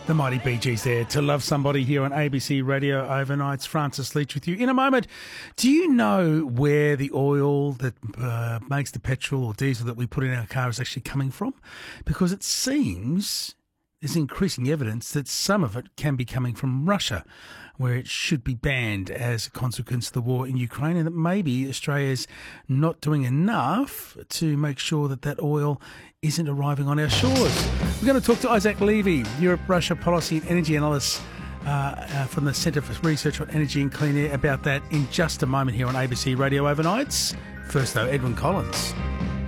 The mighty Bee Gees there, To Love Somebody, here on ABC Radio Overnights. Francis Leach with you. In a moment, do you know where the oil that makes the petrol or diesel that we put in our car is actually coming from? Because it seems there's increasing evidence that some of it can be coming from Russia, where it should be banned as a consequence of the war in Ukraine, and that maybe Australia's not doing enough to make sure that that oil isn't arriving on our shores. We're going to talk to Isaac Levy, Europe-Russia policy and energy analyst from the Centre for Research on Energy and Clean Air, about that in just a moment here on ABC Radio Overnights. First, though, Edwyn Collins.